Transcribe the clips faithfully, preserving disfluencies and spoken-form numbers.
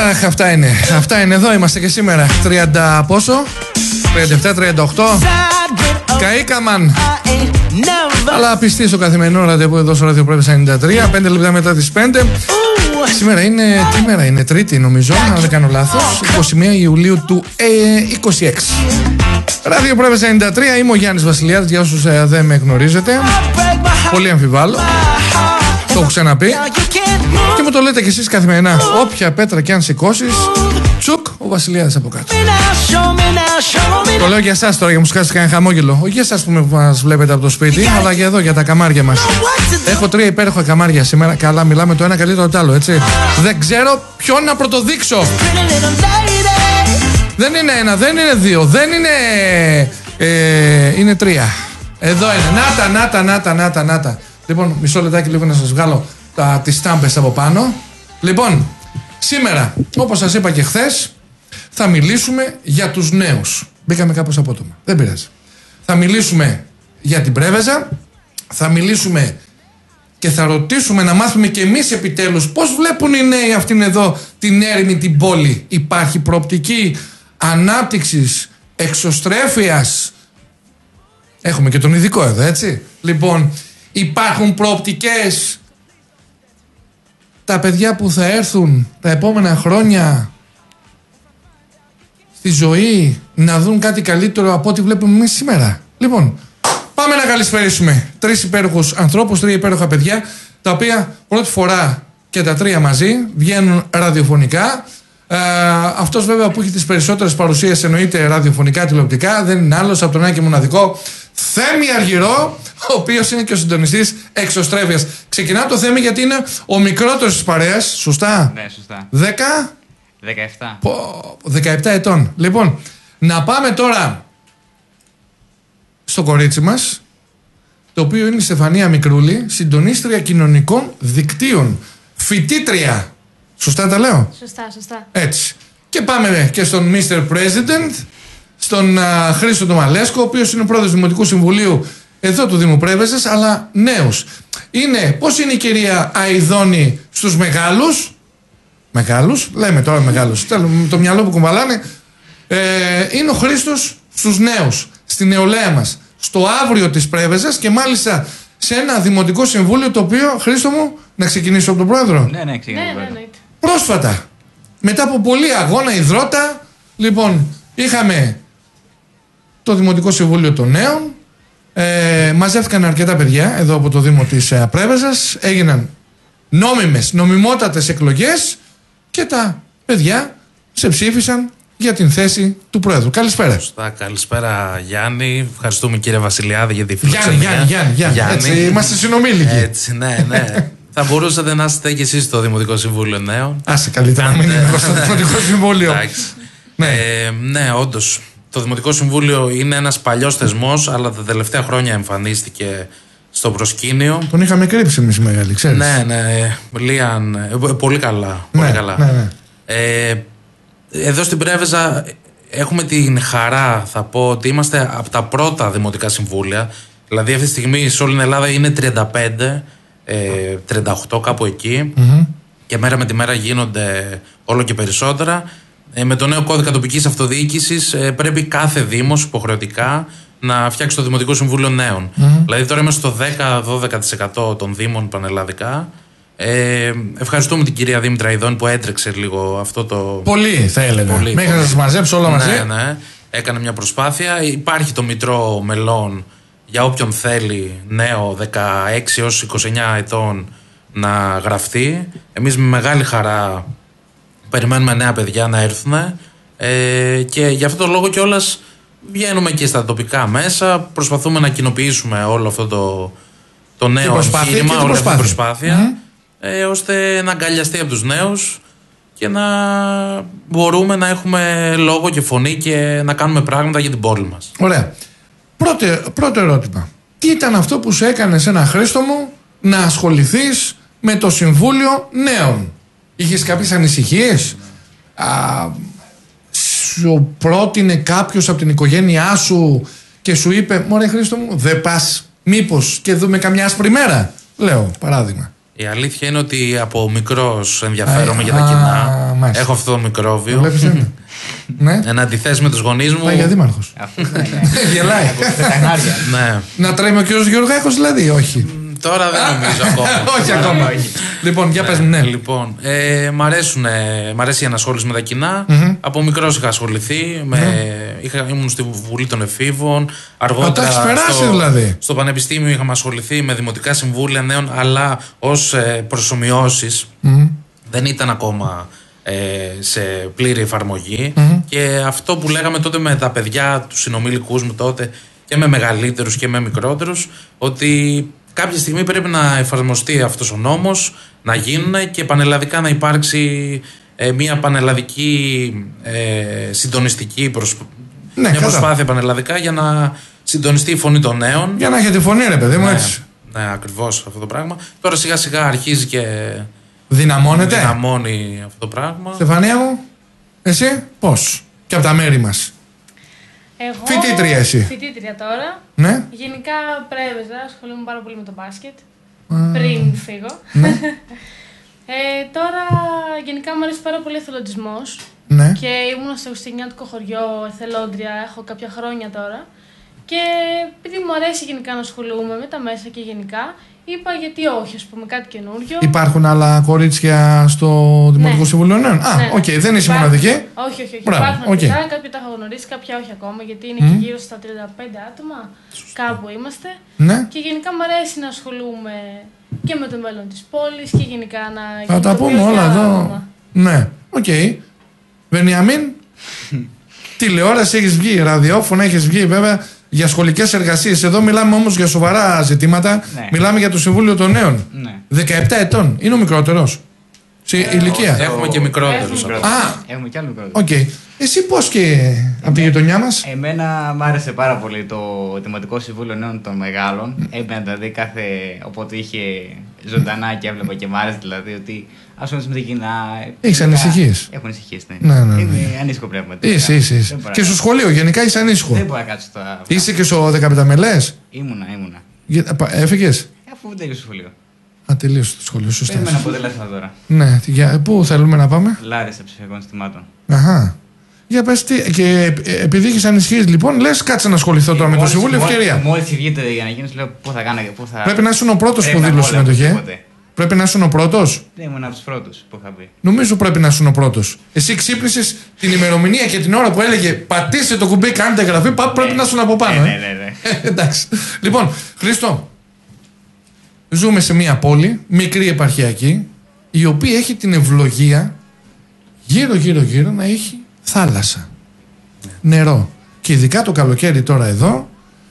Αχ, αυτά είναι. Αυτά είναι. Εδώ είμαστε και σήμερα. τριάντα πόσο? τριάντα επτά τριάντα οκτώ. Καήκαμαν. Αλλά πιστή στο καθημερινό ραντεβού εδώ στο Ραδιοπρέπεια ενενήντα τρία. πέντε λεπτά μετά τις πέντε. Σήμερα είναι. Τι μέρα είναι? Τρίτη, νομίζω, αν δεν κάνω λάθος. είκοσι μία Ιουλίου του είκοσι έξι. Ραδιοπρέπεια ενενήντα τρία. Είμαι ο Γιάννης Βασιλιάδης. Για όσους ε, δεν με γνωρίζετε. Πολύ αμφιβάλλω. Το έχω ξαναπεί. Και μου το λέτε κι εσείς καθημερινά. Όποια πέτρα κι αν σηκώσεις, τσουκ, ο Βασιλιάδης από κάτω. Το λέω για εσάς τώρα, για να μου σκάσετε κανένα χαμόγελο. Όχι για εσάς που μας βλέπετε από το σπίτι, αλλά για εδώ, για τα καμάρια μας. Έχω τρία υπέροχα καμάρια σήμερα. Καλά, μιλάμε το ένα καλύτερο από το άλλο, έτσι. Δεν ξέρω ποιον να πρωτοδείξω. Δεν είναι ένα, δεν είναι δύο, δεν είναι. Ε, είναι τρία. Εδώ είναι. Νάτα, νάτα, νάτα, νάτα, νάτα. Λοιπόν, μισό λεπτάκι λίγο να σας βγάλω τα, τις στάμπες από πάνω. Λοιπόν, σήμερα, όπως σας είπα και χθες, θα μιλήσουμε για τους νέους. Μπήκαμε κάπως απότομα. Δεν πειράζει. Θα μιλήσουμε για την Πρέβεζα. Θα μιλήσουμε και θα ρωτήσουμε να μάθουμε και εμείς επιτέλους πώς βλέπουν οι νέοι αυτήν εδώ την έρημη την πόλη. Υπάρχει προοπτική ανάπτυξης, εξωστρέφειας. Έχουμε και τον ειδικό εδώ, έτσι. Λοιπόν, υπάρχουν προοπτικές τα παιδιά που θα έρθουν τα επόμενα χρόνια στη ζωή να δουν κάτι καλύτερο από ό,τι βλέπουμε εμείς σήμερα. Λοιπόν, πάμε να καλησπερίσουμε τρεις υπέροχους ανθρώπους, τρία υπέροχα παιδιά, τα οποία πρώτη φορά και τα τρία μαζί βγαίνουν ραδιοφωνικά. Ε, αυτός βέβαια που έχει τις περισσότερες παρουσίες εννοείται ραδιοφωνικά, τηλεοπτικά, δεν είναι άλλος από τον ένα και μοναδικό Θέμη Αργυρό, ο οποίος είναι και ο συντονιστής εξωστρέφειας. Ξεκινάω το Θέμη γιατί είναι ο μικρότερος της παρέας, σωστά? Ναι, σωστά. Δέκα? δεκαεπτά. δεκαεπτά ετών. Λοιπόν, να πάμε τώρα στο κορίτσι μας, το οποίο είναι η Στεφανία Μικρούλη, συντονίστρια κοινωνικών δικτύων. Φοιτήτρια. Σωστά τα λέω? Σωστά, σωστά. Έτσι. Και πάμε και στον μίστερ President, στον α, Χρήστο τον Μαλέσκο, ο οποίος είναι πρόεδρος του Δημοτικού Συμβουλίου εδώ του Δήμου Πρέβεζας, αλλά νέους. Είναι, πώς είναι η κυρία Αηδόνη στους μεγάλους? Μεγάλους, λέμε τώρα μεγάλους, το μυαλό που κουμπαλάνε. Ε, είναι ο Χρήστος στους νέους, στη νεολαία μας, στο αύριο της Πρέβεζας και μάλιστα σε ένα Δημοτικό Συμβούλιο το οποίο, Χρήστο μου, να ξεκινήσω από τον πρόεδρο. Ναι, ναι, ξεκινήσω. Ναι, ναι, ναι. Πρόσφατα, μετά από πολλή αγώνα, υδρότα, λοιπόν, είχαμε το Δημοτικό Συμβούλιο των Νέων, ε, μαζεύτηκαν αρκετά παιδιά εδώ από το Δήμο της ε, Πρέβεζας, έγιναν νόμιμες, νομιμότατες εκλογές και τα παιδιά σε ψήφισαν για την θέση του Πρόεδρου. Καλησπέρα. Σωστά, καλησπέρα Γιάννη. Ευχαριστούμε κύριε Βασιλιάδη για τη φιλοξενία. Γιάννη, Γιάννη, Γιάννη, Γιάννη. Έτσι, είμαστε συνομήλικοι. Έτσι, ναι, ναι. Θα μπορούσατε να είστε και εσείς στο Δημοτικό Συμβούλιο Νέων. Άσε καλύτερα να μην είναι στο Δημοτικό Συμβούλιο. Ναι, ε, ναι, όντως. Το Δημοτικό Συμβούλιο είναι ένας παλιός θεσμός, αλλά τα τελευταία χρόνια εμφανίστηκε στο προσκήνιο. Τον είχαμε κρύψει εμείς μεγάλοι, ξέρεις. Ναι, ναι, Λίαν, ε, πολύ καλά. Πολύ ναι, καλά. Ναι, ναι. Ε, εδώ στην Πρέβεζα έχουμε την χαρά, θα πω, ότι είμαστε από τα πρώτα Δημοτικά Συμβούλια. Δηλαδή αυτή τη στιγμή σε όλη την Ελλάδα είναι τριάντα πέντε, ε, τριάντα οκτώ κάπου εκεί. Mm-hmm. Και μέρα με τη μέρα γίνονται όλο και περισσότερα. Ε, με το νέο κώδικα τοπικής αυτοδιοίκησης ε, πρέπει κάθε Δήμος υποχρεωτικά να φτιάξει το Δημοτικό Συμβούλιο Νέων. Mm-hmm. Δηλαδή τώρα είμαστε στο δέκα με δώδεκα τοις εκατό των Δήμων πανελλαδικά. Ε, ευχαριστούμε την κυρία Δήμητρα Αηδόνη που έτρεξε λίγο αυτό το. Πολύ θα έλεγα. Πολύ, Μέχρι πολύ. να σας μαζέψω όλα μαζί. Ναι, ναι. Έκανε μια προσπάθεια. Υπάρχει το Μητρό Μελών για όποιον θέλει νέο δεκαέξι έως είκοσι εννέα ετών να γραφτεί. Εμείς με μεγάλη χαρά περιμένουμε νέα παιδιά να έρθουν. Ε, και γι' αυτό το λόγο κιόλας βγαίνουμε και στα τοπικά μέσα. Προσπαθούμε να κοινοποιήσουμε όλο αυτό το, το νέο εγχείρημα, όλη αυτή την προσπάθεια. Mm-hmm. Ε, ώστε να αγκαλιαστεί από τους νέους και να μπορούμε να έχουμε λόγο και φωνή και να κάνουμε πράγματα για την πόλη μας. Ωραία. Πρώτο, πρώτο ερώτημα. Τι ήταν αυτό που σου έκανε σε ένα Χρήστο μου να ασχοληθείς με το Συμβούλιο Νέων? Είχες κάποιες ανησυχίες? Α, σου πρότεινε κάποιος από την οικογένειά σου και σου είπε «Μωρέ Χρήστο μου, δεν πας μήπως και δούμε καμιά άσπρη μέρα?» Λέω παράδειγμα. Η αλήθεια είναι ότι από μικρός ενδιαφέρομαι για τα κοινά. Μάλιστα. Έχω αυτό το μικρόβιο. Βλέπεις, είναι. Ναι. Εν αντιθέσει με τους γονείς μου. Πάει για δήμαρχος. Γελάει. Ναι. Να τρέμει ο κύριος Γεωργάκος δηλαδή, όχι. Τώρα δεν νομίζω ακόμα. Όχι ακόμα. Λοιπόν, για πες μου, ναι. Λοιπόν, ε, μ' αρέσουν, ε, μ' αρέσει η ενασχόληση με τα κοινά. Mm-hmm. Από μικρός είχα ασχοληθεί. Με, mm-hmm. είχα, ήμουν στη Βουλή των Εφήβων. Αργότερα. Α, περάσει, στο, δηλαδή. στο Πανεπιστήμιο είχαμε ασχοληθεί με δημοτικά συμβούλια νέων, αλλά ως ε, προσομοιώσεις. Mm-hmm. Δεν ήταν ακόμα ε, σε πλήρη εφαρμογή. Mm-hmm. Και αυτό που λέγαμε τότε με τα παιδιά, τους συνομιλικούς μου τότε, και με μεγαλύτερους και με μικρότερους, ότι κάποια στιγμή πρέπει να εφαρμοστεί αυτός ο νόμος, να γίνουν και πανελλαδικά να υπάρξει ε, μια πανελλαδική ε, συντονιστική προσπ... ναι, μια προσπάθεια πανελλαδικά για να συντονιστεί η φωνή των νέων. Για να έχει τη φωνή, ρε παιδί μου, έτσι. Ναι, ναι, ακριβώς αυτό το πράγμα. Τώρα σιγά σιγά αρχίζει και δυναμώνεται. Δυναμώνει αυτό το πράγμα. Στεφανία μου, εσύ πώς? Και από τα μέρη μας. Εγώ, φοιτήτρια εσύ. Φοιτήτρια τώρα. Ναι. Γενικά πρέβεζα, ασχολούμαι πάρα πολύ με το μπάσκετ. Mm. Πριν φύγω. Ναι. ε, τώρα γενικά μου αρέσει πάρα πολύ ο εθελοντισμός. Ναι. Και ήμουν στο χριστουγεννιάτικο χωριό εθελόντρια, έχω κάποια χρόνια τώρα. Και επειδή μου αρέσει γενικά να ασχολούμαι με τα μέσα και γενικά, είπα γιατί όχι, ας πούμε, κάτι καινούριο. Υπάρχουν άλλα κορίτσια στο Δημοτικό ναι. Συμβούλιο Νέων? Α, οκ, ναι. okay, δεν είσαι μοναδική. Όχι, όχι, όχι. Μπράβο, υπάρχουν okay. αρκετά, κάποια τα έχω γνωρίσει, κάποια όχι ακόμα, γιατί είναι mm. και γύρω στα τριάντα πέντε άτομα, κάπου είμαστε. Ναι. Και γενικά μου αρέσει να ασχολούμαι και με το μέλλον της πόλης και γενικά να. Θα τα πούμε όλα εδώ. Ναι, οκ. Okay. Βενιαμίν, τηλεόραση έχεις βγει, ραδιόφωνο έχεις βγει, βέβαια. Για σχολικές εργασίες. Εδώ μιλάμε όμως για σοβαρά ζητήματα. Ναι. Μιλάμε για το Συμβούλιο των Νέων. Ναι. δεκαεπτά ετών. Είναι ο μικρότερος σε ε, ηλικία. Έχουμε, έχουμε και μικρότερους. Α, έχουμε και άλλο μικρότερο. Okay. Εσύ πώς και από τη γειτονιά μας? Εμένα μου άρεσε πάρα πολύ το Δημοτικό Συμβούλιο Νέων των Μεγάλων. Mm. Έμπαινα δηλαδή κάθε. Οπότε είχε ζωντανά και έβλεπα και μ' άρεσε δηλαδή ότι ασχολούμαι με την κοινά. Έχεις ανησυχίες? Έχω ανησυχίες, ναι. Ναι, ναι, ναι. Είμαι ανήσυχο πνεύμα. Είσαι, είσαι. είσαι. Και στο σχολείο γενικά είσαι ανήσυχο? Δεν μπορώ να κάτσω στα. Είσαι και στο δεκαπέντε μελές? Ήμουνα, ήμουνα. Έφυγες? Αφού τέλειωσε το σχολείο. Α, τελείωσε το σχολείο, σωστά. Περιμένω αποτελέσματα τώρα. Ναι, για, πού θέλουμε να πάμε? Λάρισα ψηφιακών συστημάτων. Αχα. Για πες τι, και επειδή έχεις ανησυχίες λοιπόν, λες κάτσε να ασχοληθώ τώρα με το Συμβούλιο, ευκαιρία. Μόλις βγείτε για να γίνεις, λέω πού θα κάνω και πού θα. Πρέπει να ήσουν ο πρώτος που δήλωσε συμμετοχή. Πρέπει να ήσουν ο πρώτος. Δεν ήμουν από τους πρώτους που είχα πει. Νομίζω πρέπει να ήσουν ο πρώτος. Εσύ ξύπνησες την ημερομηνία και την ώρα που έλεγε πατήστε το κουμπί, κάντε εγγραφή. Πά, πρέπει να ήσουν από πάνω. Ναι, ναι, ναι. Εντάξει. Λοιπόν, Χρήστο, ζούμε σε μια πόλη, μικρή επαρχιακή, η οποία έχει την ευλογία γύρω-γύρω-γύρω να έχει θάλασσα, νερό. Και ειδικά το καλοκαίρι τώρα εδώ,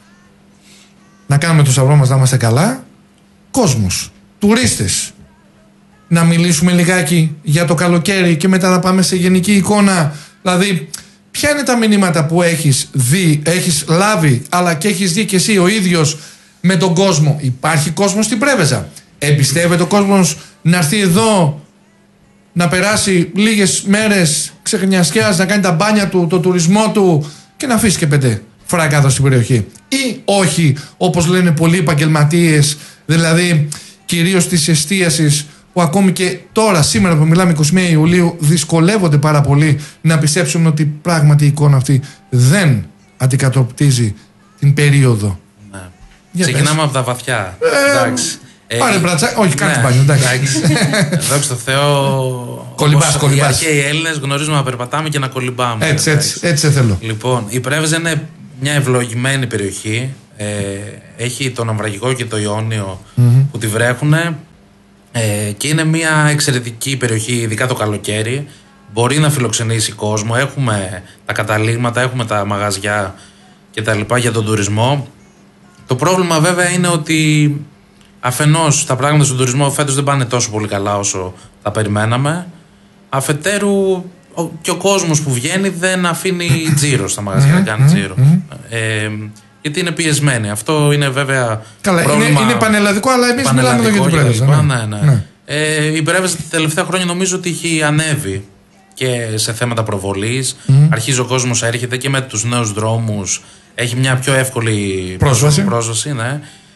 να κάνουμε το σταυρό μας να είμαστε καλά, κόσμος, τουρίστες. Να μιλήσουμε λιγάκι για το καλοκαίρι και μετά να πάμε σε γενική εικόνα. Δηλαδή, ποια είναι τα μηνύματα που έχεις δει, έχεις λάβει, αλλά και έχεις δει και εσύ ο ίδιος με τον κόσμο? Υπάρχει κόσμος στην Πρέβεζα? Εμπιστεύεται ο κόσμος να έρθει εδώ, να περάσει λίγες μέρες ξεχνιασκιάς, να κάνει τα μπάνια του, το τουρισμό του και να αφήσει και πέντε φράγκα εδώ στην περιοχή? Ή όχι, όπως λένε πολλοί επαγγελματίες, δηλαδή κυρίως της εστίασης, που ακόμη και τώρα, σήμερα που μιλάμε εικοστή πρώτη Ιουλίου, δυσκολεύονται πάρα πολύ να πιστέψουν ότι πράγματι η εικόνα αυτή δεν αντικατοπτρίζει την περίοδο? Ναι. Ξεκινάμε από τα βαθιά. Ε, εντάξει. Πάρε μπρατσα... Όχι, κάνεις ναι, μπάνιο, εντάξει. Δόξα τω Θεώ. Κολυμπάς, κολυμπάς. Οι αρχαίοι Έλληνες γνωρίζουμε να περπατάμε και να κολυμπάμε. Έτσι, έτσι, έτσι σε θέλω. Λοιπόν, η Πρέβεζα είναι μια ευλογημένη περιοχή. Ε, έχει το Ναυραγικό και το Ιόνιο mm-hmm. που τη βρέχουν. Ε, και είναι μια εξαιρετική περιοχή, ειδικά το καλοκαίρι. Μπορεί να φιλοξενήσει κόσμο. Έχουμε τα καταλήγματα, έχουμε τα μαγαζιά και τα λοιπά για τον τουρισμό. Το πρόβλημα βέβαια είναι ότι αφενός τα πράγματα στον τουρισμό φέτος δεν πάνε τόσο πολύ καλά όσο τα περιμέναμε. Αφετέρου και ο κόσμος που βγαίνει δεν αφήνει τζίρο στα μαγαζιά, δεν κάνει τζίρο. Ε, γιατί είναι πιεσμένοι. Αυτό είναι βέβαια. Καλά, είναι, είναι πανελλαδικό, αλλά εμείς μιλάμε εδώ για την Πρέβεζα. Ναι, ναι. ναι. ναι. Ε, η Πρέβεζα τα τελευταία χρόνια νομίζω ότι έχει ανέβει και σε θέματα προβολής. Mm. Αρχίζει ο κόσμος να έρχεται και με τους νέους δρόμους. Έχει μια πιο εύκολη πρόσβαση. πρόσβαση ναι.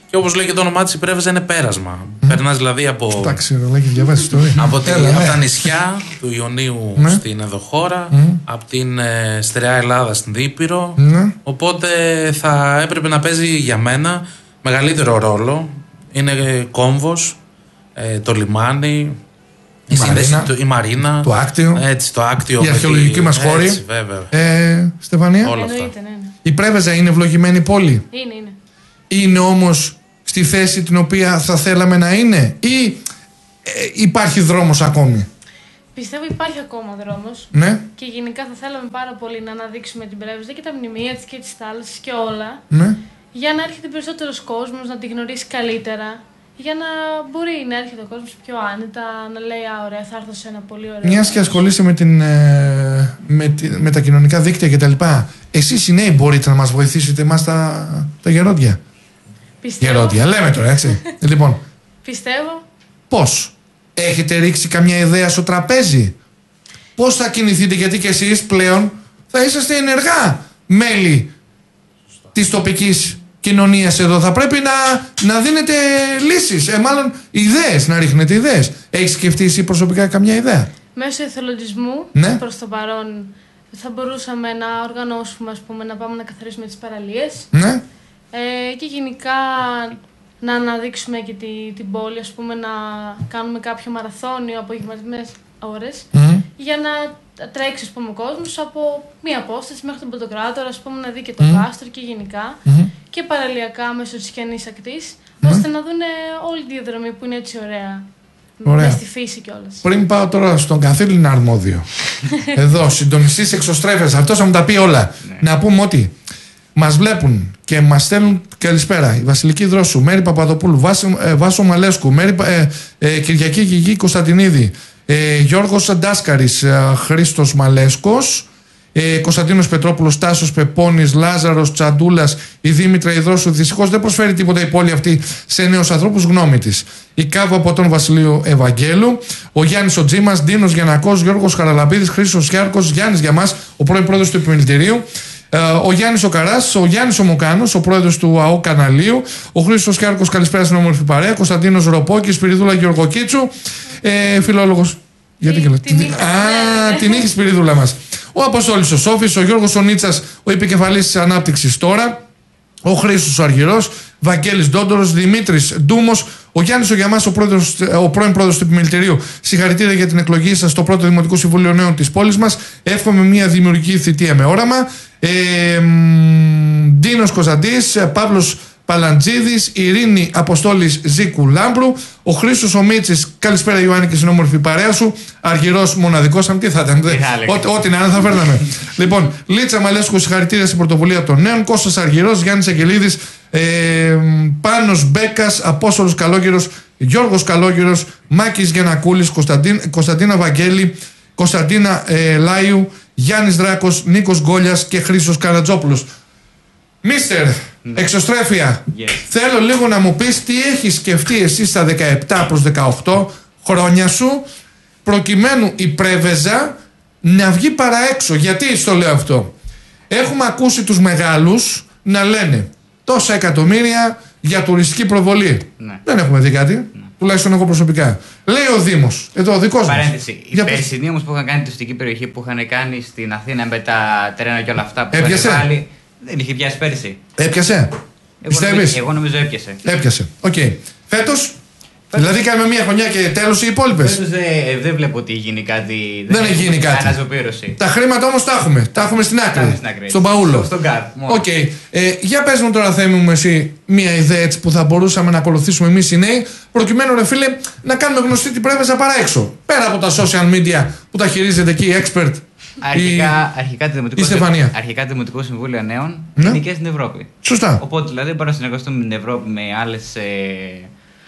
Και όπως λέει και το όνομά της, η Πρέβεζα είναι πέρασμα. Mm. Περνάς δηλαδή από. Εντάξει, ρολάκι, διαβάζει ιστορία. από, τη, Έλα, από ναι. τα νησιά του Ιωνίου ναι. στην Ενδοχώρα, mm. από την ε, στερεά Ελλάδα στην Ήπειρο. Ναι. Οπότε θα έπρεπε να παίζει για μένα μεγαλύτερο ρόλο. Είναι ε, κόμβος, ε, το λιμάνι. Η, Μαρίνα, του, η Μαρίνα, το Άκτιο, έτσι, το Άκτιο, η αρχαιολογική μας χώρη. Έτσι, βέβαια. Ε, Στεφανία. Όλα αυτά. Εννοείται, ναι, ναι. Η Πρέβεζα είναι ευλογημένη πόλη. Είναι, είναι. Είναι όμως στη θέση την οποία θα θέλαμε να είναι, ή ε, υπάρχει δρόμος ακόμη? Πιστεύω υπάρχει ακόμα δρόμος. Ναι. Και γενικά θα θέλαμε πάρα πολύ να αναδείξουμε την Πρέβεζα και τα μνημεία της και τις θάλασσες και όλα. Ναι. Για να έρχεται περισσότερος κόσμος να τη γνωρίσει καλύτερα. Για να μπορεί να έρχεται ο κόσμος πιο άνετα, να λέει «Α, ωραία, θα έρθω σε ένα πολύ ωραίο». Μιας και ασχολείσαι με, την, ε, με, τη, με τα κοινωνικά δίκτυα κτλ. Εσείς οι νέοι μπορείτε να μας βοηθήσετε εμάς τα, τα γερόντια. Πιστεύω. Γερόντια, λέμε τώρα, έτσι. Λοιπόν, Πιστεύω. πώς? Έχετε ρίξει καμιά ιδέα στο τραπέζι? Πώς θα κινηθείτε? Γιατί και εσείς πλέον θα είσαστε ενεργά μέλη της τοπικής κοινωνίας εδώ. Θα πρέπει να, να δίνετε λύσεις, ε, μάλλον ιδέες, να ρίχνετε ιδέες. Έχεις σκεφτεί εσύ προσωπικά καμιά ιδέα? Μέσω εθελοντισμού, Ναι. προς το παρόν, θα μπορούσαμε να οργανώσουμε, ας πούμε, να πάμε να καθαρίσουμε τις παραλίες. Ναι. Ε, και γενικά να αναδείξουμε και τη, την πόλη, ας πούμε, να κάνουμε κάποιο μαραθώνιο από απογευματινές ώρες, Mm. για να τρέξει, ας πούμε, ο κόσμος από μία απόσταση μέχρι τον Πρωτοκράτορα, ας πούμε, να δει και το Mm. κάστρο και γενικά, Mm. και παραλιακά μέσω της Χιανής Ακτής, Mm. ώστε να δουν όλη τη διαδρομή που είναι έτσι ωραία. Ωραία. Μες στη φύση κιόλας. Πριν πάω τώρα στον καθήλυνα αρμόδιο, εδώ, συντονιστής εξωστρέφειας, αυτός θα μου τα πει όλα. Να πούμε ότι μας βλέπουν και μας στέλνουν καλησπέρα η Βασιλική Δρόσου, Μέρη Παπαδοπούλου, Βάσο, ε, Βάσο Μαλέσκου, Μέρη, ε, ε, Κυριακή Γηγή Κωνσταντινίδη, ε, Γιώργος Ντάσκαρης, ε, Χρήστος Μαλέσκος, ε, Κωνσταντίνος Πετρόπουλος, Τάσος Πεπώνης, Λάζαρος Τσαντούλας, η Δήμητρα Ιδρόσου. Δυστυχώς δεν προσφέρει τίποτα η πόλη αυτή σε νέους ανθρώπους, γνώμη της. Η Κάβα από τον Βασιλείο Ευαγγέλου, ο Γιάννης ο Τζίμας, Ντίνος Γιαννακός, Γιώργος Χαραλαμπίδης, Χρήστος Γιάρκος, Γιάννης Γιαμάς, ο πρώην πρόεδρος του Επιμελητηρίου, ο Γιάννης ο Καράς, ο Γιάννης ο Μοκάνος, ο πρόεδρος του ΑΟ Καναλίου, ο Χρήστος Γιάρκος, καλησπέρα στην όμορφη παρέα, Κωνσταντίνος Ροπόκης, Σπυριδούλα Γεωργοκίτσου, ε, φιλόλογος. Γιατί και λέω. Α, την είχε Σπυριδούλα μας. Ο Αποστόλης ο Σόφης, ο Γιώργος ο Νίτσας, ο επικεφαλής της Ανάπτυξης Τώρα, ο Χρήστος ο Αργυρός, Βαγγέλης Ντόντορος, Δημήτρης Ντούμος, ο Γιάννης ο Γιαμάς, ο, πρόεδρος, ο πρώην πρόεδρος του Επιμελητηρίου. Συγχαρητήρια για την εκλογή σας στο πρώτο Δημοτικό Συμβούλιο Νέων της πόλης μας. Εύχομαι μια δημιουργική θητεία με όραμα. Ε, Ντίνος Κωνσταντής, Παύλος Παλαντζίδης, Ειρήνη Αποστόλης Ζήκου Λάμπρου, ο Χρήστος ο Μίτσης, καλησπέρα Ιωάννη και στην όμορφη παρέα σου. Αργυρός μοναδικός, αν τι θα ήταν. Ό,τι να είναι θα φέρναμε. Λοιπόν, Λίτσα Μαλέσκου, συγχαρητήρια στην πρωτοβουλία των νέων. Κώστας Αργυρός, Γιάννης Αγγελίδης, ε, Πάνος Μπέκας, Απόστολος Καλόγερος, Γιώργος Καλόγερος, Μάκης Γιαννακούλης, Κωνσταντίν, Κωνσταντίνα Βαγγέλη, Κωνσταντίνα ε, Λάιου, Γιάννης Δράκος, Νίκος Γκόλιας και Χρήστος Καρατζόπουλος. Μίστερ, ναι. Εξωστρέφεια, yes. Θέλω λίγο να μου πεις τι έχεις σκεφτεί εσύ στα δεκαεπτά προς δεκαοκτώ χρόνια σου, προκειμένου η Πρέβεζα να βγει παραέξω. Γιατί στο λέω αυτό? Έχουμε ακούσει τους μεγάλους να λένε τόσα εκατομμύρια για τουριστική προβολή. Ναι. Δεν έχουμε δει κάτι. Ναι. Τουλάχιστον εγώ προσωπικά. Λέει ο Δήμος, εδώ ο δικός μας. Παρένθεση. Οι περσινοί όμως που είχαν κάνει τουριστική περιοχή, που είχαν κάνει στην Αθήνα με τα τρένα και όλα αυτά που έπιασε. είχαν βάλει, δεν είχε πιάσει πέρσι. Έπιασε. Πιστεύεις? Εγώ νομίζω έπιασε. Έπιασε. Οκ. Okay. Φέτος. Δηλαδή κάνουμε μία χρονιά και τέλος οι υπόλοιπες. Φέτος δεν δε βλέπω ότι γίνει κάτι. Δεν, δεν έχει γίνει κάτι. Αναζωπήρωση. Τα χρήματα όμως τα έχουμε. Τα έχουμε στην άκρη. Στην άκρη. Στον παούλο. Στον καρ. Οκ. Okay. Ε, για πες μου τώρα, Θέμη μου, εσύ μία ιδέα έτσι που θα μπορούσαμε να ακολουθήσουμε εμείς οι νέοι, προκειμένου, ρε φίλε, να κάνουμε γνωστή την Πρέβεζα παρά έξω. Πέρα από τα social media που τα χειρίζεται εκεί η expert. Αρχικά, η... αρχικά, το Δημοτικό Συμβ... αρχικά το Δημοτικό Συμβούλιο Νέων ναι. είναι και στην Ευρώπη. Σωστά. Οπότε δηλαδή μπορούμε να συνεργαστούμε με την Ευρώπη, με άλλες, ε...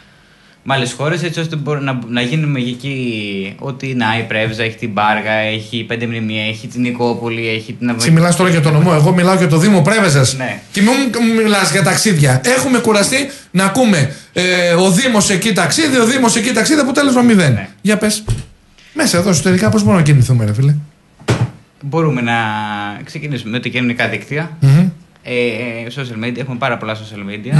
με άλλες χώρες, έτσι ώστε να, να γίνουμε εκεί. Ότι να, η Πρέβεζα έχει την Πάργα, έχει πέντε μνημεία, έχει την Νικόπολη, έχει την. Εσύ μιλάς τώρα για το νομό, εγώ μιλάω για το Δήμο Πρέβεζας. Ναι. Και μην μου μιλάς για ταξίδια. Έχουμε κουραστεί να ακούμε ε, ο Δήμος εκεί ταξίδι, ο Δήμος εκεί ταξίδι, αποτέλεσμα μηδέν. Ναι. Για πες. Μέσα εδώ εσωτερικά πώς μπορούμε να κινηθούμε, ρε φίλε? Μπορούμε να ξεκινήσουμε με τα κοινωνικά δίκτυα. Mm-hmm. Ε, social media, έχουμε πάρα πολλά social media. Mm-hmm.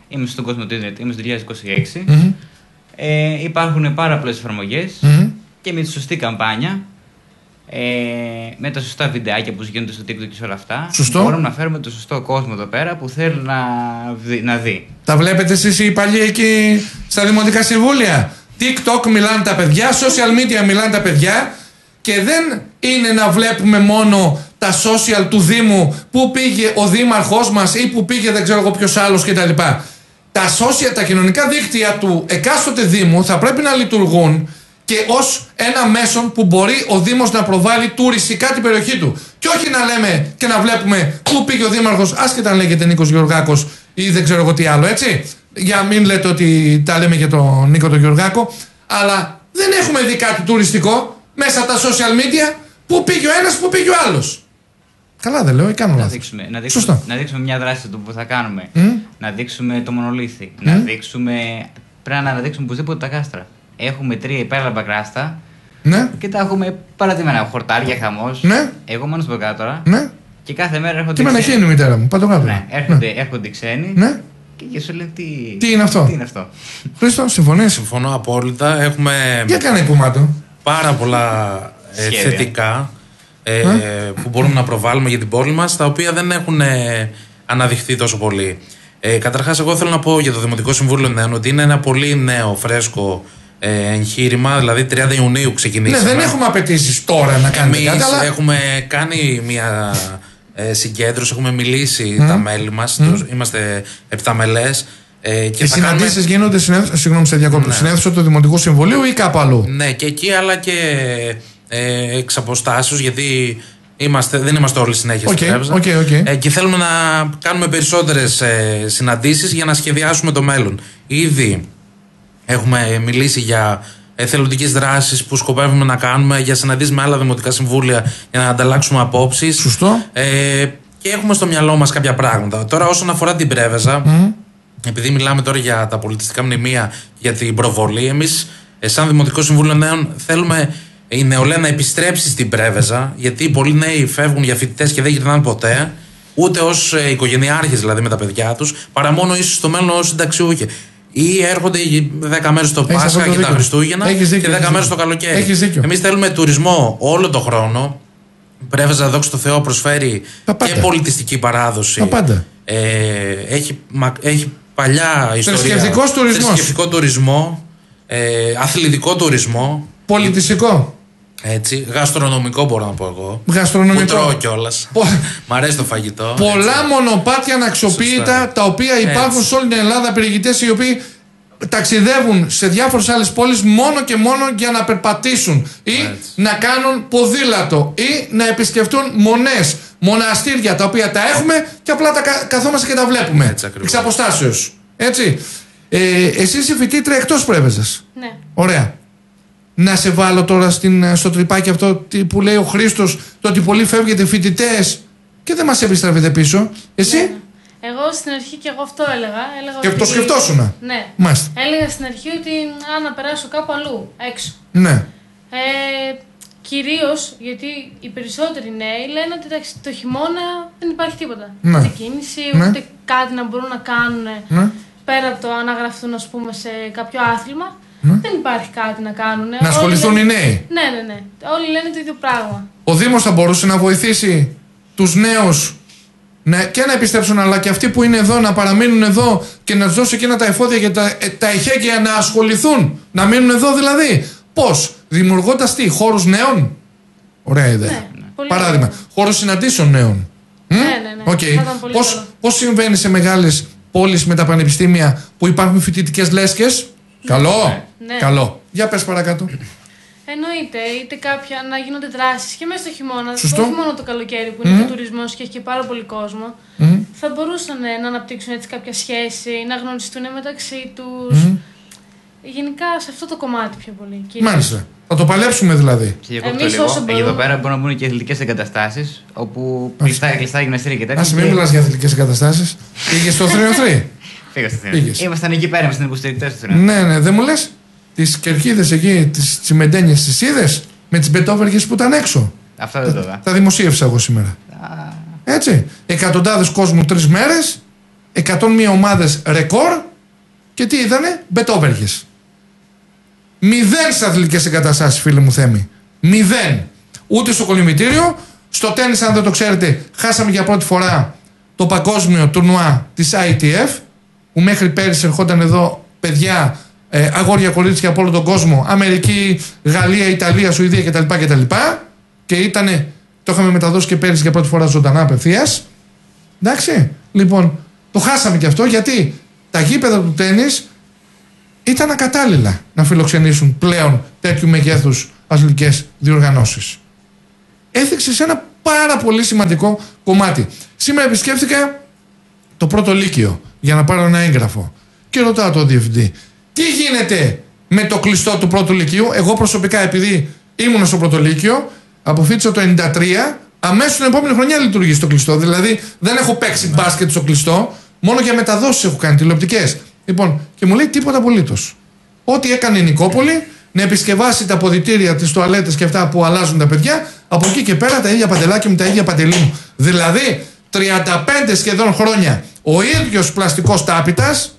Είμαστε στον κόσμο του Ιντερνετ, είμαστε το δύο χιλιάδες είκοσι έξι. Mm-hmm. Ε, υπάρχουν πάρα πολλές εφαρμογές Mm-hmm. και με τη σωστή καμπάνια, ε, με τα σωστά βιντεάκια που γίνονται στο TikTok και σε όλα αυτά, Σωστό. μπορούμε να φέρουμε το σωστό κόσμο εδώ πέρα που θέλει να δει. Να δει. Τα βλέπετε εσείς οι παλιοί εκεί στα δημοτικά συμβούλια. TikTok μιλάνε τα παιδιά, social media μιλάνε τα παιδιά και δεν είναι να βλέπουμε μόνο τα social του Δήμου, που πήγε ο δήμαρχός μας ή που πήγε δεν ξέρω εγώ ποιος άλλος κτλ. Τα social, τα κοινωνικά δίκτυα του εκάστοτε Δήμου θα πρέπει να λειτουργούν και ως ένα μέσον που μπορεί ο Δήμος να προβάλλει τουριστικά την περιοχή του. Και όχι να λέμε και να βλέπουμε πού πήγε ο Δήμαρχος, άσχετα αν λέγεται Νίκος Γεωργάκος ή δεν ξέρω εγώ τι άλλο, έτσι. Για μην λέτε ότι τα λέμε για τον Νίκο τον Γεωργάκο, αλλά δεν έχουμε δει κάτι τουριστικό μέσα από τα social media. Πού πήγε ο ένας, πού πήγε ο άλλος. Καλά δεν λέω ή κάνω Να λάθος. δείξουμε, να, δείξουμε, να δείξουμε μια δράση του που θα κάνουμε. Mm. Να δείξουμε το μονολίθι. Mm. Να δείξουμε. Πρέπει να αναδείξουμε οπωσδήποτε τα κάστρα. Έχουμε τρία υπέρλαμπα κράστα. Ναι. Και τα έχουμε παρατημένα. Χορτάρια, χαμός. Ναι. Εγώ μόνο στο κάτω τώρα. Ναι. Και κάθε μέρα έρχονται. Τι με αναχύνει η μητέρα μου, πάντω κάτω. Ναι, έρχονται, ναι. έρχονται ξένοι. Ναι. Και σου λένε τι... Τι είναι αυτό. Τι είναι αυτό. Χρήστο, συμφωνείς? Συμφωνώ απόλυτα. Έχουμε Για κάνε κουμάτο. πάρα πολλά ε, θετικά ε, ε? που μπορούμε να προβάλλουμε για την πόλη μας, τα οποία δεν έχουν ε, αναδειχθεί τόσο πολύ. Ε, καταρχάς, εγώ θέλω να πω για το Δημοτικό Συμβούλιο Νέων ότι είναι ένα πολύ νέο, φρέσκο ε, εγχείρημα. Δηλαδή, τριάντα Ιουνίου ξεκινήσαμε. Ναι, δεν έχουμε απαιτήσεις τώρα να κάνουμε Εμείς κάτι, αλλά... έχουμε κάνει μια ε, συγκέντρωση, έχουμε μιλήσει Mm. τα μέλη μας. Mm. Το, είμαστε επταμελές. Ε, και Οι συναντήσεις κάνουμε... γίνονται συνέδ... συγγνώμη, σε διακόπτω. Ναι. Συνέδριο του Δημοτικού Συμβουλίου ή κάπου αλλού? Ναι, και εκεί, αλλά και ε, εξ αποστάσεως, γιατί είμαστε, δεν είμαστε όλοι συνέχεια okay, στην Τρέβεζα. Okay, okay. Ε, και θέλουμε να κάνουμε περισσότερες ε, συναντήσεις για να σχεδιάσουμε το μέλλον. Ήδη έχουμε μιλήσει για εθελοντικές δράσεις που σκοπεύουμε να κάνουμε, για συναντήσεις με άλλα δημοτικά συμβούλια για να ανταλλάξουμε απόψεις. Σωστό. Ε, και έχουμε στο μυαλό μας κάποια πράγματα. Τώρα, όσον αφορά την Πρέβεζα, mm. επειδή μιλάμε τώρα για τα πολιτιστικά μνημεία, για την προβολή, εμείς, σαν Δημοτικό Συμβούλιο Νέων, θέλουμε η νεολαία να επιστρέψει στην Πρέβεζα, γιατί πολλοί νέοι φεύγουν για φοιτητές και δεν γυρνάνε ποτέ, ούτε ως ε, οικογενειάρχες δηλαδή με τα παιδιά τους, παρά μόνο ίσως στο μέλλον ως συνταξιούχοι. Ή έρχονται δέκα μέρες το Πάσχα και τα Χριστούγεννα δίκιο, και δέκα μέρες το καλοκαίρι. Εμείς θέλουμε τουρισμό όλο το χρόνο. Η Πρέβεζα, δόξα τω Θεώ, προσφέρει και πολιτιστική παράδοση. Τα πάντα. Ε, έχει, έχει παλιά ιστορία. Θρησκευτικός τουρισμός. Θρησκευτικό τουρισμό. Ε, αθλητικό τουρισμό. Πολιτιστικό. Έτσι, γαστρονομικό μπορώ να πω εγώ. Γαστρονομικό. Που τρώω κιόλας. Πο... Μ' αρέσει το φαγητό. Πολλά έτσι. Μονοπάτια αναξιοποίητα. Σωστά. Τα οποία υπάρχουν έτσι. Σε όλη την Ελλάδα, περιηγητές οι οποίοι ταξιδεύουν σε διάφορες άλλες πόλεις μόνο και μόνο για να περπατήσουν ή έτσι. Να κάνουν ποδήλατο ή να επισκεφτούν μονές, μοναστήρια, τα οποία τα έχουμε και απλά τα καθόμαστε και τα βλέπουμε. Εξ αποστάσεως. Έτσι. Ε, εσείς είσαι φοιτήτρια εκτός Πρέβεζας. Ναι. Ωραία. Να σε βάλω τώρα στην, στο τρυπάκι αυτό που λέει ο Χρήστος, το ότι πολλοί φεύγετε φοιτητές και δεν μας επιστρέφετε πίσω. Εσύ? Ναι. Εγώ στην αρχή και εγώ αυτό έλεγα. έλεγα και ότι... το σκεφτόσουνα. Ναι. Μάλιστα. Έλεγα στην αρχή ότι αν να περάσω κάπου αλλού, έξω. Ναι. Ε, κυρίως γιατί οι περισσότεροι νέοι λένε ότι εντάξει, το χειμώνα δεν υπάρχει τίποτα. Ναι. Ούτε κίνηση, ναι. ούτε κάτι να μπορούν να κάνουν ναι. πέρα από το να γραφτούν ας πούμε, σε κάποιο άθλημα. Ναι. Δεν υπάρχει κάτι να κάνουν. Να ασχοληθούν λένε... οι νέοι. Ναι, ναι, ναι. Όλοι λένε το ίδιο πράγμα. Ο Δήμος θα μπορούσε να βοηθήσει τους νέους να, και να επιστρέψουν, αλλά και αυτοί που είναι εδώ να παραμείνουν εδώ και να τους δώσει εκείνα τα εφόδια και τα, τα εχέγγυα να ασχοληθούν, να μείνουν εδώ δηλαδή. Πώς? Δημιουργώντας τι, χώρους νέων. Ωραία ιδέα. Ναι, παράδειγμα, χώρους συναντήσεων νέων. Ναι, ναι, ναι. Okay. Πώς, πώς συμβαίνει σε μεγάλες πόλεις με τα πανεπιστήμια που υπάρχουν φοιτητικές λέσχες? Καλό. Ναι. Καλό. Για πες παρακάτω. Εννοείται, είτε κάποια να γίνονται δράσεις και μέσα στο χειμώνα. Σωστό. Όχι μόνο το καλοκαίρι που είναι mm. και τουρισμός και έχει και πάρα πολύ κόσμο. Mm. Θα μπορούσαν ε, να αναπτύξουν έτσι κάποια σχέση, να γνωριστούν μεταξύ τους. Mm. Γενικά σε αυτό το κομμάτι πιο πολύ. Κυρίως. Μάλιστα. Θα το παλέψουμε δηλαδή. Εμείς όσο μπορούμε. Εδώ πέρα μπορούν να μπουν και αθλητικές εγκαταστάσεις όπου κλειστά, κλειστά γυμναστήρια και τέτοια. Ας μην μιλάς για αθλητικές εγκαταστάσεις. Πήγες στο θρύο θρύ. Πήγα στο θρύο. Ήμασταν εκεί πέρα, ήμασταν υποστηρικτές του θρύου. Ναι, ναι, δεν μου λες. Τις κερκίδες εκεί, τις τσιμεντένιες, τις είδες με τις μπετόβεργες που ήταν έξω. Αυτό δεν το είδα. Τα δημοσίευσα εγώ σήμερα. Α. Έτσι. Εκατοντάδες κόσμου τρεις μέρες εκατόν μία ομάδες ρεκόρ και τι είδανε, μπετόβεργες. Μηδέν στις αθλητικές εγκαταστάσεις, φίλε μου Θέμη. Μηδέν. Ούτε στο κολυμβητήριο. Στο τένις, αν δεν το ξέρετε, χάσαμε για πρώτη φορά το παγκόσμιο τουρνουά της άι τι εφ, που μέχρι πέρυσι ερχόταν εδώ παιδιά, ε, αγόρια, κορίτσια από όλο τον κόσμο, Αμερική, Γαλλία, Ιταλία, Σουηδία κτλ. κτλ. Και ήτανε, το είχαμε μεταδώσει και πέρυσι για πρώτη φορά ζωντανά απευθείας. Εντάξει. Λοιπόν, το χάσαμε και αυτό γιατί τα γήπεδα του τένις ήταν ακατάλληλα να φιλοξενήσουν πλέον τέτοιου μεγέθους αθλητικές διοργανώσεις. Έθιξε σε ένα πάρα πολύ σημαντικό κομμάτι. Σήμερα επισκέφθηκα το πρώτο λύκειο για να πάρω ένα έγγραφο και ρωτάω τον διευθυντή, τι γίνεται με το κλειστό του πρώτου λυκείου. Εγώ προσωπικά, επειδή ήμουν στο πρώτο λύκειο, αποφύτησα το ενενήντα τρία, αμέσως την επόμενη χρονιά λειτουργεί στο κλειστό. Δηλαδή δεν έχω παίξει μπάσκετ στο κλειστό, μόνο για μεταδόσεις έχω κάνει, τηλεοπτικές. Λοιπόν, και μου λέει τίποτα απολύτως. Ό,τι έκανε η Νικόπολη, να επισκευάσει τα αποδυτήρια, τις τουαλέτες και αυτά που αλλάζουν τα παιδιά, από εκεί και πέρα τα ίδια παντελάκια μου, τα ίδια παντελή μου. Δηλαδή, τριάντα πέντε σχεδόν χρόνια ο ίδιος πλαστικός τάπητας,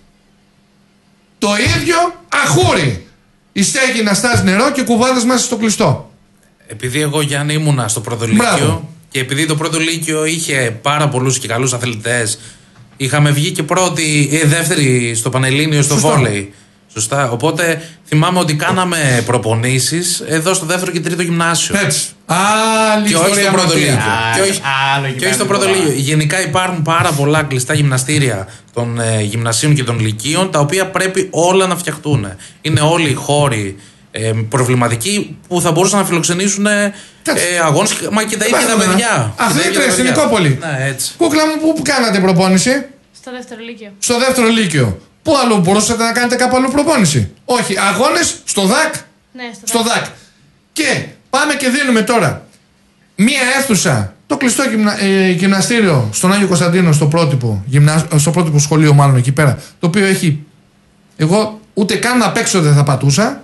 το ίδιο αχούρι. Η στέγη να στάζει νερό και κουβάδες μέσα στο κλειστό. Επειδή εγώ, Γιάννη, ήμουνα στο πρώτο λύκειο και επειδή το πρώτο λύκειο είχε πάρα πολλούς και καλούς αθλητές, είχαμε βγει και πρώτη ή δεύτερη στο Πανελλήνιο στο βόλεϊ. Σωστά. Οπότε θυμάμαι ότι κάναμε προπονήσεις εδώ στο δεύτερο και τρίτο γυμνάσιο. Έτσι. Άλλη και όχι στο πρώτο λύκειο. Και όχι, άλλο και όχι στο πρώτο λύκειο. Γενικά υπάρχουν πάρα πολλά κλειστά γυμναστήρια των ε, γυμνασίων και των λυκείων, τα οποία πρέπει όλα να φτιαχτούν. Είναι όλοι οι χώροι ε, προβληματικοί που θα μπορούσαν να φιλοξενήσουν ε, αγώνες, μα και τα ίδια τα παιδιά. Αθλήτρες στην Νικόπολη. Ναι, έτσι. Κούκλα μου, πού κάνατε προπόνηση? Στο δεύτερο λύκειο. Στο δεύτερο λύκειο. Πού αλλού μπορούσατε να κάνετε κάπου αλλού προπόνηση? Όχι, αγώνες στο ΔΑΚ. Ναι, στο, στο ΔΑΚ. Και πάμε και δίνουμε τώρα μία αίθουσα, το κλειστό γυμνα, ε, γυμναστήριο στον Άγιο Κωνσταντίνο, στο πρότυπο, γυμνα, στο πρότυπο σχολείο, μάλλον εκεί πέρα, το οποίο έχει, εγώ ούτε καν να παίξω δεν θα πατούσα.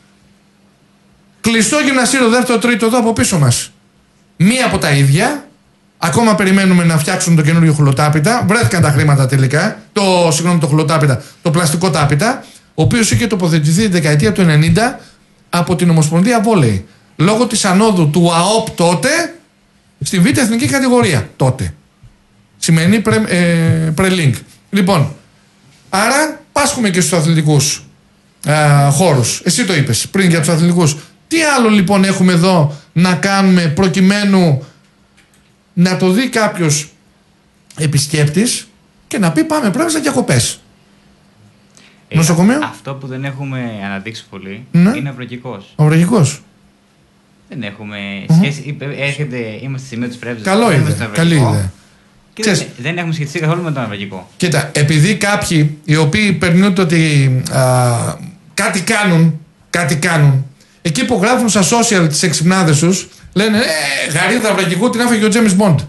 Κλειστό γυμναστήριο δεύτερο, τρίτο εδώ από πίσω μας. Μία από τα ίδια. Ακόμα περιμένουμε να φτιάξουν το καινούριο χουλοτάπητα. Βρέθηκαν τα χρήματα τελικά. Το, συγγνώμη, το χουλοτάπητα, το πλαστικό τάπητα, ο οποίος είχε τοποθετηθεί τη δεκαετία του ενενήντα από την Ομοσπονδία Βόλεϊ. Λόγω της ανόδου του ΑΟΠ τότε στη β' εθνική κατηγορία. Τότε. Σημαίνει πρε, ε, πρελίνκ. Λοιπόν, άρα πάσχουμε και στους αθλητικούς ε, χώρους. Εσύ το είπες πριν για τους αθλητικούς. Τι άλλο λοιπόν έχουμε εδώ να κάνουμε προκειμένου να το δει κάποιος επισκέπτης και να πει πάμε πρέπει να διακοπές. Ε, Νοσοκομείο. Αυτό που δεν έχουμε αναδείξει πολύ, ναι, είναι αυρογικός. Αυρογικός. Δεν έχουμε Mm-hmm. σχέση. Έρχεται, είμαστε στη σημείο της πρέβης. Καλό είδε. Καλή ιδέα. Και δεν, δεν έχουμε σχετιστεί καθόλου με τον αυρογικό. Κοίτα, επειδή κάποιοι οι οποίοι περνούνται ότι α, κάτι κάνουν, κάτι κάνουν, εκεί που γράφουν στα social τις εξυπνάδες τους, λένε ε, γαρίδα αυραγικού την άφηγε ο Τζέμις Μποντ.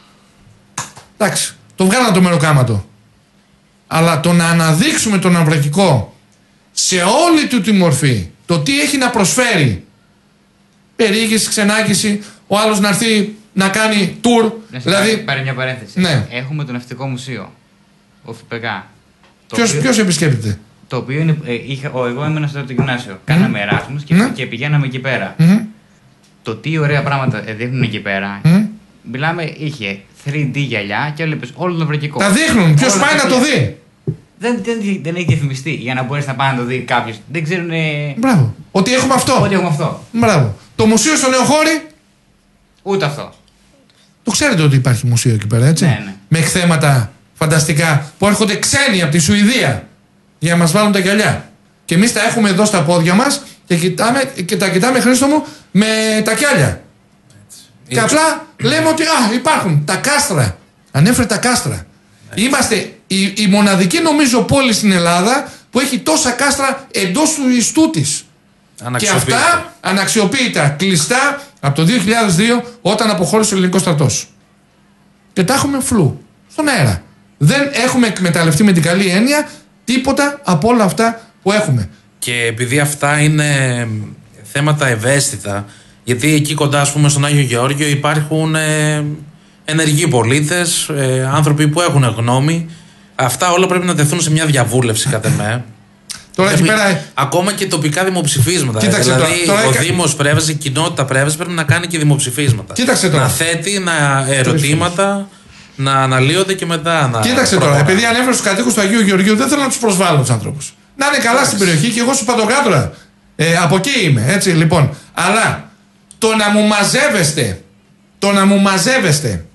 Εντάξει, το βγάλαν το μεροκάματο. Αλλά το να αναδείξουμε τον αυραγικό σε όλη του τη μορφή, το τι έχει να προσφέρει, περιήγηση, ξενάγηση, ο άλλος να έρθει να κάνει tour. Να δηλαδή, πάρει μια παρένθεση. Ναι. Έχουμε το Ναυτικό Μουσείο, ο ΦΠΚ. Ποιος, οποίο... ποιος επισκέπτεται? Το οποίο είναι, ε, είχα, ο, εγώ έμενα στο δεύτερο γυμνάσιο. Mm. Κάναμε Εράσμους και, Mm. και πηγαίναμε εκεί πέρα. Mm. Το τι ωραία πράγματα δείχνουν εκεί πέρα. Mm. Μιλάμε, είχε θρι ντι γυαλιά και έβλεπες όλο τον αυραγικό. Τα δείχνουν, ποιος πάει να το δει? Δεν, δεν, δεν έχει διαφημιστεί για να μπορέσει να πάει να το δει κάποιος. Δεν ξέρουν. Μπράβο. Ότι έχουμε αυτό. Ότι έχουμε αυτό. Μπράβο. Το μουσείο στο Νεοχώρι. Ούτε αυτό. Το ξέρετε ότι υπάρχει μουσείο εκεί πέρα, έτσι. Ναι, ναι. Με εκθέματα φανταστικά που έρχονται ξένοι από τη Σουηδία για να μας βάλουν τα γυαλιά. Και εμείς τα έχουμε εδώ στα πόδια μας και, κοιτάμε, και τα κοιτάμε, Χρήστο μου, με τα κιάλια. Έτσι. Και απλά λέμε ότι α, υπάρχουν τα κάστρα. Ανέφερε τα κάστρα. Έτσι. Είμαστε η, η μοναδική νομίζω πόλη στην Ελλάδα που έχει τόσα κάστρα εντός του ιστού της. Και αυτά αναξιοποίητα, κλειστά από το δύο χιλιάδες δύο όταν αποχώρησε ο ελληνικός στρατός. Και τα έχουμε φλού, στον αέρα. Δεν έχουμε εκμεταλλευτεί με την καλή έννοια τίποτα από όλα αυτά που έχουμε. Και επειδή αυτά είναι θέματα ευαίσθητα, γιατί εκεί κοντά, ας πούμε, στον Άγιο Γεώργιο υπάρχουν ε, ενεργοί πολίτες, ε, άνθρωποι που έχουν γνώμη, Αυτά όλα πρέπει να τεθούν σε μια διαβούλευση, κατά με. Τώρα εκεί πέρα. Ακόμα και τοπικά δημοψηφίσματα. Κοίταξε δηλαδή, τώρα, τώρα ο έκα... Δήμος Πρέβεζας, η κοινότητα Πρέβεζας πρέπει να κάνει και δημοψηφίσματα. Κοίταξε τώρα. Να θέτει να ερωτήματα, να αναλύονται και μετά να. Κοίταξε τώρα, επειδή ανέφερε στου κατοίκους του Αγίου Γεωργίου, δεν θέλω να του προσβάλλω του άνθρωπους. Να είναι καλά στην περιοχή και εγώ σου Παντοκράτορα. Ε, από εκεί είμαι, έτσι λοιπόν. Αλλά το να μου μαζεύεστε, το να μου μαζεύεστε,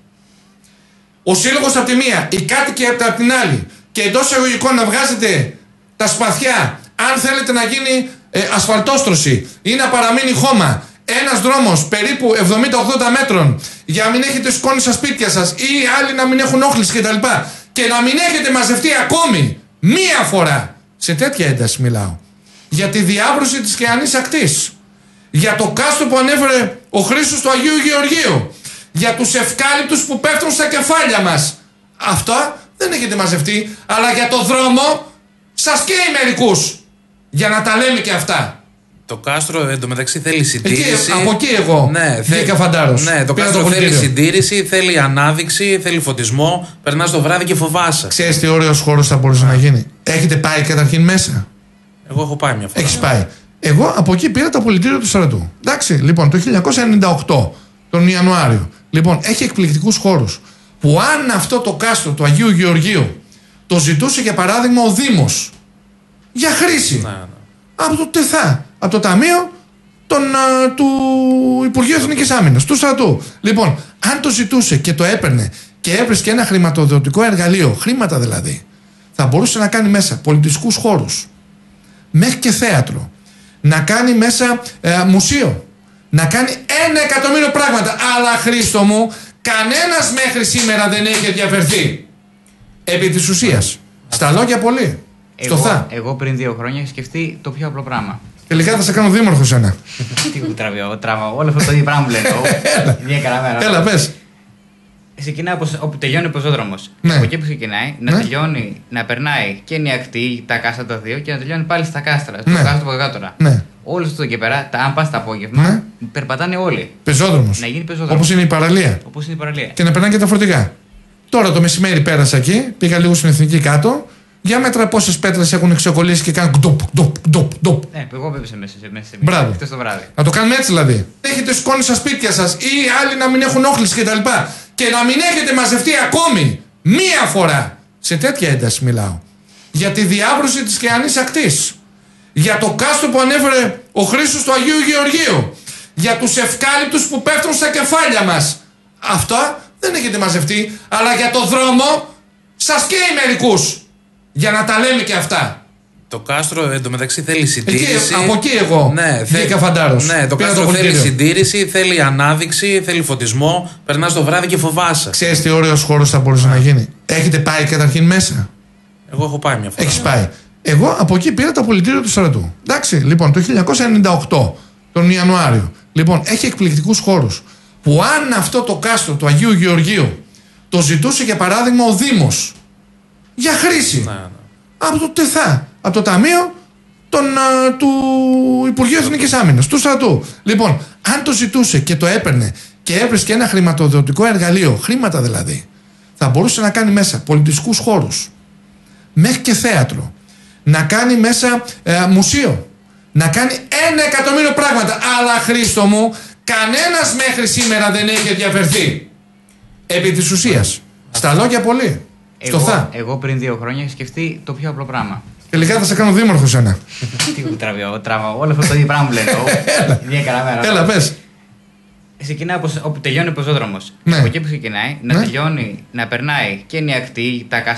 ο σύλλογος από τη μία, οι κάτοικοι από την άλλη, και εντός εισαγωγικών να βγάζετε τα σπαθιά, αν θέλετε να γίνει ε, ασφαλτόστρωση ή να παραμείνει χώμα, ένας δρόμος περίπου εβδομήντα ογδόντα μέτρων, για να μην έχετε σκόνη στα σπίτια σας ή άλλοι να μην έχουν όχληση κτλ. Και να μην έχετε μαζευτεί ακόμη μία φορά, σε τέτοια ένταση μιλάω, για τη διάβρωση της Κεανής ακτής, για το κάστρο που ανέφερε ο Χρήστος του Αγίου Γεωργίου, για τους ευκάλυπτους που πέφτουν στα κεφάλια μας. Αυτά δεν έχετε μαζευτεί, αλλά για το δρόμο σας καίει μερικούς. Για να τα λέμε και αυτά. Το κάστρο εντωμεταξύ θέλει συντήρηση. Εκεί, από εκεί εγώ ναι, βγήκα φαντάρος. Ναι, το κάστρο το θέλει συντήρηση, θέλει ανάδειξη, θέλει φωτισμό. Περνάς το βράδυ και φοβάσαι. Ξέρεις τι ωραίος χώρος θα μπορούσε να γίνει. Έχετε πάει καταρχήν μέσα? Εγώ έχω πάει μια φορά. Έχεις πάει. Εγώ από εκεί πήρα το πολιτήριο του στρατού. Εντάξει, λοιπόν, το χίλια εννιακόσια ενενήντα οκτώ, τον Ιανουάριο. Λοιπόν, έχει εκπληκτικούς χώρους. Που αν αυτό το κάστρο του Αγίου Γεωργίου το ζητούσε για παράδειγμα ο Δήμος για χρήση, ναι, ναι. από το ΤΕΘΑ, από το Ταμείο των, α, του Υπουργείου Εθνικής Άμυνας, του στρατού. Λοιπόν, αν το ζητούσε και το έπαιρνε και έβρισκε ένα χρηματοδοτικό εργαλείο, χρήματα δηλαδή, θα μπορούσε να κάνει μέσα πολιτιστικούς χώρους, μέχρι και θέατρο, να κάνει μέσα ε, μουσείο, να κάνει ένα εκατομμύριο πράγματα. Αλλά Χρήστο μου, κανένας μέχρι σήμερα δεν έχει ενδιαφερθεί. Επί της ουσίας. Στα λόγια πολύ. Εγώ, Στο θα. εγώ πριν δύο χρόνια είχα σκεφτεί το πιο απλό πράγμα. Τελικά θα σε κάνω δήμαρχο σένα. Τι μου τραβάω, τραβάω. Όλο αυτό το ίδιο πράγμα που λένε. Μια καλά μέρα. Έλα, πες. Ξεκινάει όπως, όπου τελειώνει ο πεζόδρομος. Ναι. Από εκεί που ξεκινάει, να Ναι. τελειώνει, να περνάει και η ακτή, τα κάστρα τα δύο και να τελειώνει πάλι στα κάστρα. Στο Ναι. κάστρο του Ποδοκράτορα. Ναι. Όλο αυτό και πέρα, τα, αν πας το απόγευμα, Ναι. περπατάνε όλοι. Πεζόδρομος. Να γίνει πεζόδρομος. Όπως είναι η παραλία. Όπως είναι η παραλία. Και να περνάνε και τα φορτηγά. Τώρα το μεσημέρι πέρασα εκεί, πήγα λίγο στην εθνική κάτω. Για μέτρα πόσες πέτρες έχουν ξεκολλήσει και κάνουν κτοπ, κτοπ, κτοπ, κτοπ. Ναι, εγώ έπεσα μέσα σε μέσα σε Μπράβο. χτες το βράδυ. Να το κάνουμε έτσι δηλαδή. Έχετε σκόνη στα σπίτια σας ή άλλοι να μην έχουν όχληση κτλ. Και να μην έχετε μαζευτεί ακόμη μία φορά. Σε τέτοια ένταση μιλάω. Για τη διάβρωση της Κεανής ακτής. Για το κάστρο που ανέφερε ο Χρήστος του Αγίου Γεωργίου. Για τους ευκάλυπτους που πέφτουν στα κεφάλια μας. Αυτά δεν έχετε μαζευτεί, αλλά για το δρόμο σας καίει μερικούς. Για να τα λέμε και αυτά. Το κάστρο εντωμεταξύ θέλει συντήρηση. Εκεί, από εκεί εγώ ναι, βγήκα φαντάρος. Ναι, το Πήρα κάστρο το θέλει πολιτήριο. συντήρηση, θέλει ανάδειξη, θέλει φωτισμό. Περνάς το βράδυ και φοβάσαι. Ξέρεις τι ωραίος χώρος θα μπορούσε να γίνει. Έχετε πάει καταρχήν μέσα? Εγώ έχω πάει μια φορά. Έχεις πάει. Εγώ από εκεί πήρα το πολιτήριο του στρατού. Εντάξει, λοιπόν, το χίλια εννιακόσια ενενήντα οκτώ, τον Ιανουάριο. Λοιπόν, έχει εκπληκτικούς χώρους. Που αν αυτό το κάστρο του Αγίου Γεωργίου το ζητούσε για παράδειγμα ο Δήμος για χρήση, Ναι, ναι. από το ΤΕΘΑ, από το Ταμείο των, α, του Υπουργείου Εθνικής Άμυνας, του στρατού. Λοιπόν, αν το ζητούσε και το έπαιρνε και έβρισκε ένα χρηματοδοτικό εργαλείο, χρήματα δηλαδή, θα μπορούσε να κάνει μέσα πολιτιστικούς χώρους, μέχρι και θέατρο, να κάνει μέσα ε, μουσείο, να κάνει ένα εκατομμύριο πράγματα. Αλλά Χρήστο μου, κανένας μέχρι σήμερα δεν έχει ενδιαφερθεί. Επί της ουσίας. Στα λόγια πολύ. Στο Εγώ, θα. εγώ πριν δύο χρόνια είχα σκεφτεί το πιο απλό πράγμα. Τελικά θα σε κάνω δήμαρχο σένα. Τι μου τραβάω, τραβάω. Όλο αυτό το ίδιο πράγμα που λένε. Μια καλά μέρα. Έλα, πες. Ξεκινάει όπως, όπου τελειώνει ο πεζόδρομος. Ναι. Από εκεί που ξεκινάει, να Ναι. τελειώνει, να περνάει και η ακτή, τα κάστρα.